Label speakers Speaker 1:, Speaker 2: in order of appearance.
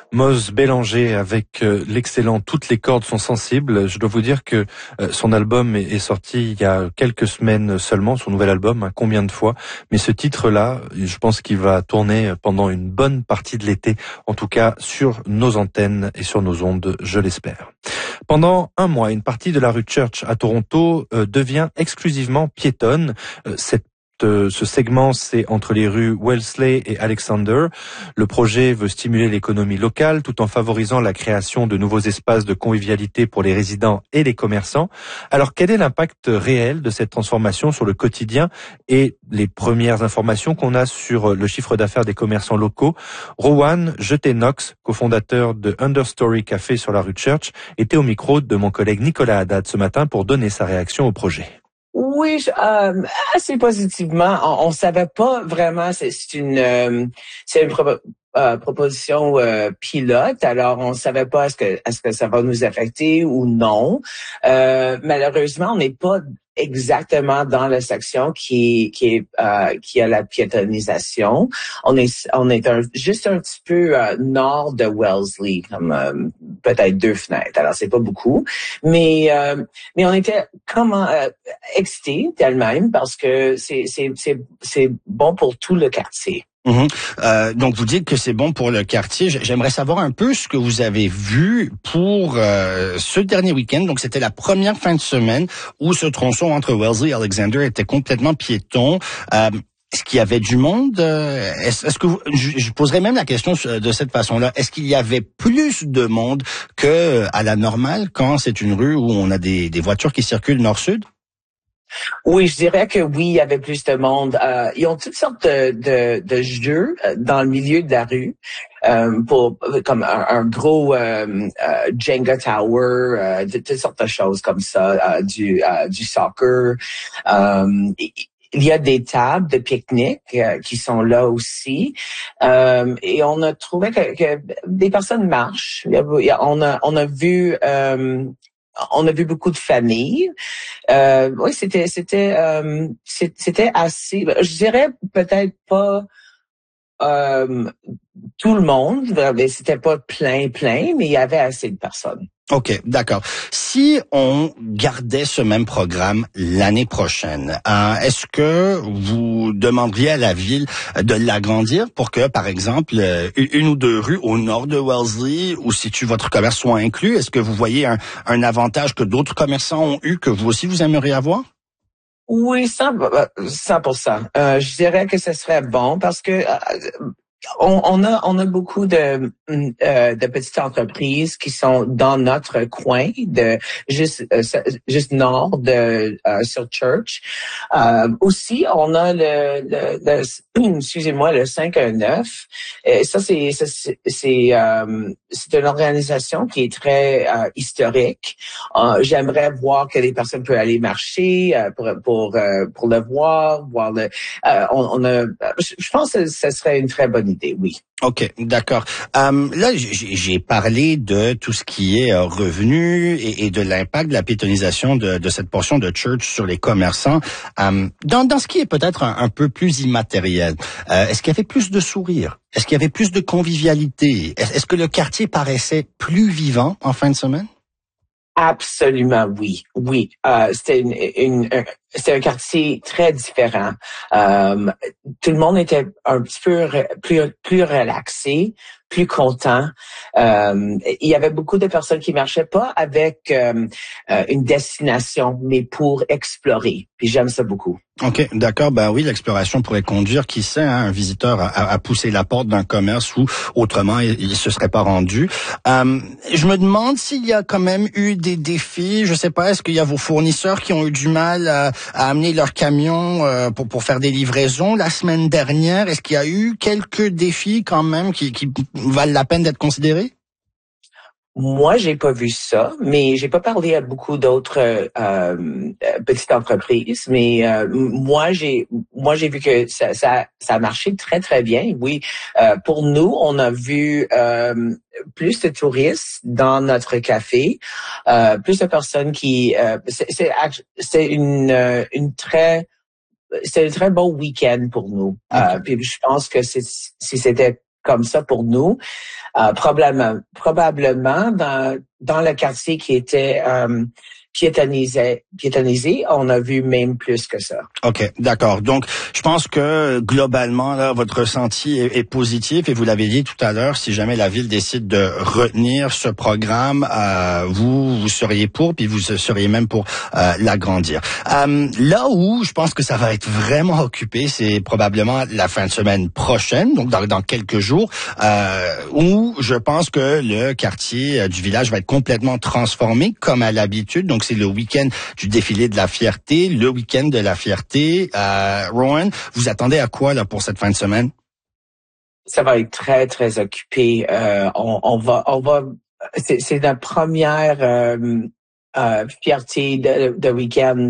Speaker 1: Moz Bélanger avec l'excellent Toutes les cordes sont sensibles. Je dois vous dire que son album est sorti il y a quelques semaines seulement, son nouvel album, hein, combien de fois. Mais ce titre-là, je pense qu'il va tourner pendant une bonne partie de l'été, en tout cas sur nos antennes et sur nos ondes, je l'espère. Pendant un mois, une partie de la rue Church à Toronto devient exclusivement piétonne. Ce segment, c'est entre les rues Wellesley et Alexander. Le projet veut stimuler l'économie locale tout en favorisant la création de nouveaux espaces de convivialité pour les résidents et les commerçants. Alors, quel est l'impact réel de cette transformation sur le quotidien et les premières informations qu'on a sur le chiffre d'affaires des commerçants locaux? Rowan Jeté-Knox, cofondateur de Understory Café sur la rue Church, était au micro de mon collègue Nicolas Haddad ce matin pour donner sa réaction au projet.
Speaker 2: Oui, assez positivement. On savait pas vraiment. C'est une proposition pilote. Alors, on savait pas est-ce que ça va nous affecter ou non. Malheureusement, on n'est pas exactement dans la section qui a la piétonisation. On est juste un petit peu nord de Wellesley, comme peut-être 2 fenêtres. Alors c'est pas beaucoup, mais on était excités d'elle-même parce que c'est bon pour tout le quartier.
Speaker 3: Donc, vous dites que c'est bon pour le quartier. J'aimerais savoir un peu ce que vous avez vu pour ce dernier week-end. Donc, c'était la première fin de semaine où ce tronçon entre Wellesley et Alexander était complètement piéton. Est-ce qu'il y avait du monde? Est-ce que je poserais même la question de cette façon-là. Est-ce qu'il y avait plus de monde que à la normale quand c'est une rue où on a des voitures qui circulent nord-sud?
Speaker 2: Oui, je dirais que oui, il y avait plus de monde. Ils ont toutes sortes de jeux dans le milieu de la rue, comme un gros Jenga Tower, toutes sortes de choses comme ça, du soccer. Il y a des tables de pique-nique qui sont là aussi. Et on a trouvé que des personnes marchent. On a vu beaucoup de familles. Oui, c'était assez. Je dirais peut-être pas tout le monde. C'était pas plein, mais il y avait assez de personnes.
Speaker 3: OK, d'accord. Si on gardait ce même programme l'année prochaine, est-ce que vous demanderiez à la ville de l'agrandir pour que, par exemple, une ou 2 rues au nord de Wellesley où situe votre commerce soient inclus? Est-ce que vous voyez un avantage que d'autres commerçants ont eu que vous aussi vous aimeriez avoir?
Speaker 2: Oui, 100%. Je dirais que ce serait bon parce que on a beaucoup de petites entreprises qui sont dans notre coin, juste nord de sur Church. Aussi, on a excusez-moi, le 519. Ça c'est une organisation qui est très historique. J'aimerais voir que les personnes peuvent aller marcher pour le voir le. Je pense que ce serait une très bonne idée, oui.
Speaker 3: OK, d'accord. Là, j'ai parlé de tout ce qui est revenu et de l'impact de la piétonisation de cette portion de Church sur les commerçants. Dans ce qui est peut-être un peu plus immatériel, est-ce qu'il y avait plus de sourires? Est-ce qu'il y avait plus de convivialité? Est-ce que le quartier paraissait plus vivant en fin de semaine?
Speaker 2: Absolument, oui. Oui, c'était c'était un quartier très différent. Tout le monde était un petit peu plus relaxé, plus content. Il y avait beaucoup de personnes qui marchaient pas avec une destination, mais pour explorer. Puis j'aime ça beaucoup.
Speaker 3: OK, d'accord. Ben oui, l'exploration pourrait conduire, qui sait, un visiteur à pousser la porte d'un commerce où autrement il se serait pas rendu. Je me demande s'il y a quand même eu des défis. Je sais pas, est-ce qu'il y a vos fournisseurs qui ont eu du mal à amener leurs camions pour faire des livraisons la semaine dernière? Est-ce qu'il y a eu quelques défis quand même qui valent la peine d'être considérés?
Speaker 2: Moi, j'ai pas vu ça, mais j'ai pas parlé à beaucoup d'autres petites entreprises. Mais moi, j'ai vu que ça a marché très très bien. Oui, pour nous, on a vu plus de touristes dans notre café, plus de personnes qui. C'est un très bon week-end pour nous.
Speaker 3: Okay.
Speaker 2: Puis je pense que si c'était comme ça pour nous. Probablement dans le quartier qui était piétonnisé, on a vu même plus que ça.
Speaker 3: OK, d'accord. Donc, je pense que globalement, là, votre ressenti est positif et vous l'avez dit tout à l'heure, si jamais la ville décide de retenir ce programme, vous seriez pour, puis vous seriez même pour l'agrandir. Là où je pense que ça va être vraiment occupé, c'est probablement la fin de semaine prochaine, donc dans quelques jours, où je pense que le quartier du village va être complètement transformé comme à l'habitude. Donc, c'est le week-end du défilé de la fierté, le week-end de la fierté. Rowan, vous attendez à quoi là pour cette fin de semaine?
Speaker 2: Ça va être très, très occupé. On va, c'est notre première fierté de week-end